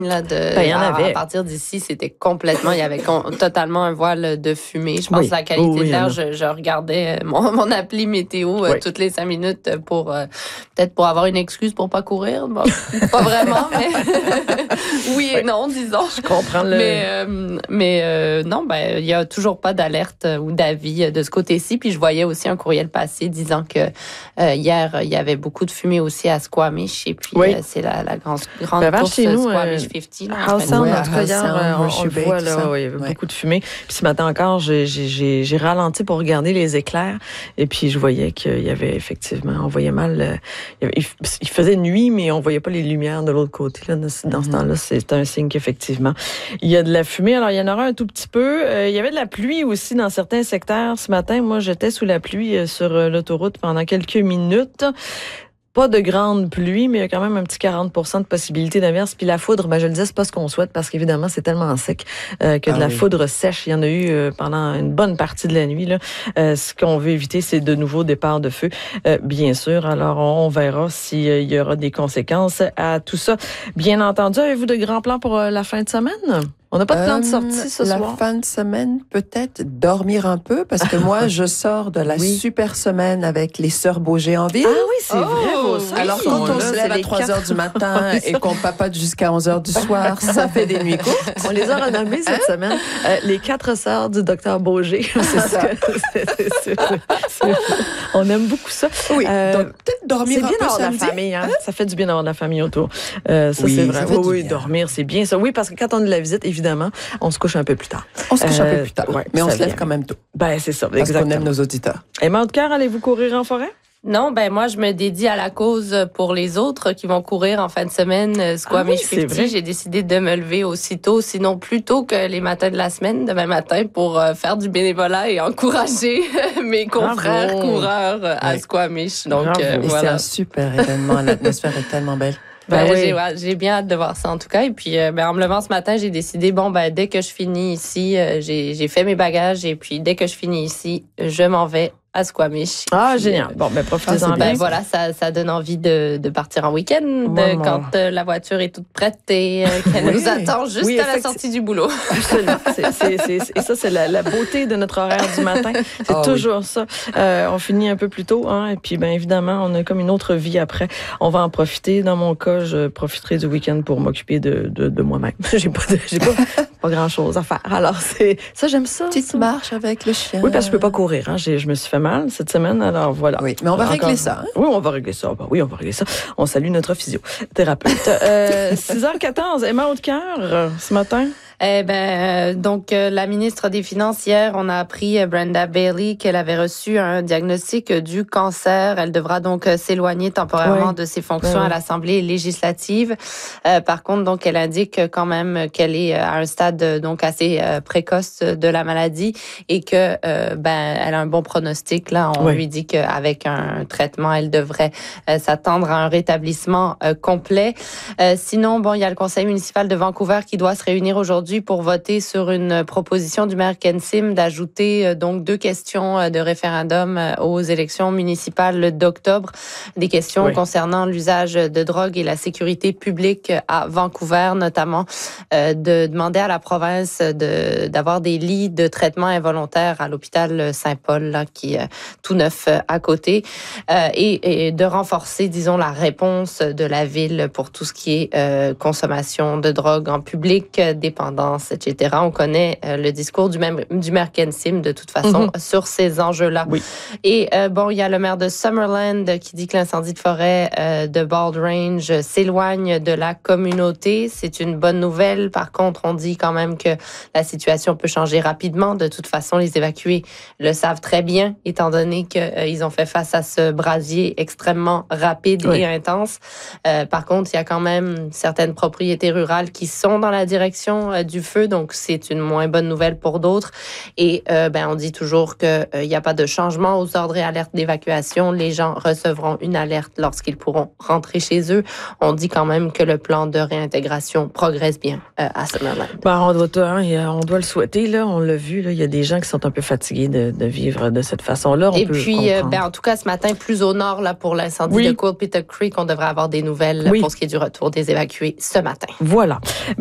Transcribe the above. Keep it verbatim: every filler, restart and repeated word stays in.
Là, de, ben, il y en à, avait. à partir d'ici, c'était complètement, il y avait con, totalement un voile de fumée. Je pense oui. que la qualité oui, de l'air, je, je regardais mon, mon appli météo euh, oui. toutes les cinq minutes pour, euh, peut-être pour avoir une excuse pour pas courir. Bon, pas vraiment, mais oui et oui. non, disons. Je comprends le... Mais, euh, mais euh, non, ben, il y a toujours pas d'alerte ou d'avis de ce côté-ci. Puis je voyais aussi un courriel passer disant que euh, hier, il y avait beaucoup de fumée aussi à Squamish. Et puis, oui. euh, c'est la, la grande, grande ben, course chez nous, Squamish euh, cinquante. House Sound, ouais, en tout cas, hier, euh, on, on le voit, Bay, là, ouais, il y avait ouais. beaucoup de fumée. Puis ce matin encore, j'ai, j'ai, j'ai ralenti pour regarder les éclairs. Et puis, je voyais qu'il y avait effectivement, on voyait mal, euh, il, y avait, il faisait nuit, mais on voyait pas les lumières de l'autre côté. Là, dans mm-hmm. ce temps-là, c'est un signe qu'effectivement, il y a de la fumée. Alors, il y en aura un tout petit peu. Euh, il y avait de la pluie aussi dans certains secteurs ce matin. Moi, j'étais sous la pluie euh, sur euh, l'autoroute pendant quelques minutes. Pas de grande pluie, mais il y a quand même un petit quarante pour cent de possibilité d'averse. Puis la foudre, ben je le dis, c'est pas ce qu'on souhaite parce qu'évidemment, c'est tellement sec euh, que ah de la oui. foudre sèche, il y en a eu euh, pendant une bonne partie de la nuit. Là. Euh, ce qu'on veut éviter, c'est de nouveaux départs de feu, euh, bien sûr. Alors, on, on verra s'il euh, y aura des conséquences à tout ça. Bien entendu, avez-vous de grands plans pour euh, la fin de semaine? On n'a pas de plan de sortie ce la soir? La fin de semaine, peut-être dormir un peu, parce que moi, je sors de la oui. super semaine avec les Sœurs Beaugé en ville. Ah oui, c'est oh, vrai. Vos alors, oui, quand on là, se lève à trois heures du matin et qu'on papote jusqu'à onze heures du soir, ça fait des nuits courtes. On les a renommées cette hein? semaine. Euh, les quatre sœurs du docteur Beaugé. C'est ça. c'est, c'est, c'est, c'est, on aime beaucoup ça. Oui, euh, donc peut-être dormir un peu C'est bien d'avoir samedi. la famille. Hein? Hein? Ça fait du bien d'avoir de la famille autour. Euh, ça, oui, c'est vrai. Ça oui, oui dormir, c'est bien ça. Oui, parce que quand on a de la visite, évidemment, Évidemment, on se couche un peu plus tard. On se couche euh, un peu plus tard, ouais, mais on se lève vient. quand même tôt. Ben, c'est ça, parce exactement. Parce qu'on aime nos auditeurs. Emma Haute-Cœur, allez-vous courir en forêt? Non, ben moi, je me dédie à la cause pour les autres qui vont courir en fin de semaine. Squamish ah oui, cinquante, j'ai décidé de me lever aussitôt, sinon plus tôt que les matins de la semaine, demain matin, pour euh, faire du bénévolat et encourager mes confrères Bravo. coureurs à ouais. Squamish. Donc, euh, et voilà. c'est un super événement, l'atmosphère est tellement belle. Ben, ben oui. j'ai, ouais, j'ai bien hâte de voir ça en tout cas. Et puis, euh, ben, en me levant ce matin, j'ai décidé, bon, ben, dès que je finis ici, euh, j'ai, j'ai fait mes bagages et puis dès que je finis ici, je m'en vais à Squamish. Ah, puis, génial. Bon, ben, profitez-en ah, bien. Ben, voilà, ça, ça donne envie de, de partir en week-end ouais, quand euh, la voiture est toute prête et euh, qu'elle oui. nous attend juste oui, à la sortie du boulot. Absolument. c'est, c'est, c'est, et ça, c'est la, la beauté de notre horaire du matin. C'est oh, toujours oui. ça. Euh, on finit un peu plus tôt, hein, et puis, bien évidemment, on a comme une autre vie après. On va en profiter. Dans mon cas, je profiterai du week-end pour m'occuper de, de, de moi-même. j'ai pas, de, j'ai pas, pas grand-chose à faire. Alors, c'est, ça, j'aime ça. Petite ça. marche avec le chien. Oui, parce que je peux pas courir, hein. J'ai, je me suis fait mal cette semaine, alors voilà. Oui, mais on va Encore... régler ça. Hein? Oui, on va régler ça. Ben oui, on va régler ça. On salue notre physiothérapeute. euh, six heures quatorze, Emma Haute-Cœur, euh, ce matin. Eh ben, euh, donc euh, la ministre des Finances hier, on a appris euh, Brenda Bailey qu'elle avait reçu un diagnostic euh, du cancer. Elle devra donc euh, s'éloigner temporairement ouais. de ses fonctions ouais. à l'Assemblée législative. Euh, par contre, donc elle indique quand même qu'elle est à un stade euh, donc assez euh, précoce de la maladie et que euh, ben elle a un bon pronostic. Là, on ouais. lui dit qu'avec un traitement, elle devrait euh, s'attendre à un rétablissement euh, complet. Euh, sinon, bon, il y a le Conseil municipal de Vancouver qui doit se réunir aujourd'hui pour voter sur une proposition du maire Ken Sim d'ajouter euh, donc deux questions euh, de référendum euh, aux élections municipales d'octobre, des questions oui. concernant l'usage de drogue et la sécurité publique à Vancouver, notamment euh, de demander à la province de d'avoir des lits de traitement involontaire à l'hôpital Saint-Paul, là, qui est tout neuf euh, à côté, euh, et, et de renforcer, disons, la réponse de la ville pour tout ce qui est euh, consommation de drogue en public, dépendance, et cetera. On connaît euh, le discours du, même, du maire Ken Sim, de toute façon, mm-hmm. sur ces enjeux-là. Oui. Et euh, bon, il y a le maire de Summerland qui dit que l'incendie de forêt euh, de Bald Range s'éloigne de la communauté. C'est une bonne nouvelle. Par contre, on dit quand même que la situation peut changer rapidement. De toute façon, les évacués le savent très bien, étant donné qu'ils euh, ont fait face à ce brasier extrêmement rapide oui. et intense. Euh, par contre, il y a quand même certaines propriétés rurales qui sont dans la direction euh, du feu, donc c'est une moins bonne nouvelle pour d'autres. Et euh, ben, on dit toujours qu'il n'y euh, a pas de changement aux ordres et alertes d'évacuation. Les gens recevront une alerte lorsqu'ils pourront rentrer chez eux. On dit quand même que le plan de réintégration progresse bien euh, à Summerland. Ben, on, doit, hein, on doit le souhaiter. Là, on l'a vu, là, il y a des gens qui sont un peu fatigués de, de vivre de cette façon-là. On et peut puis, euh, ben, en tout cas, ce matin, plus au nord, là, pour l'incendie oui. de Coulpeter Creek, on devrait avoir des nouvelles oui. pour ce qui est du retour des évacués ce matin. Voilà.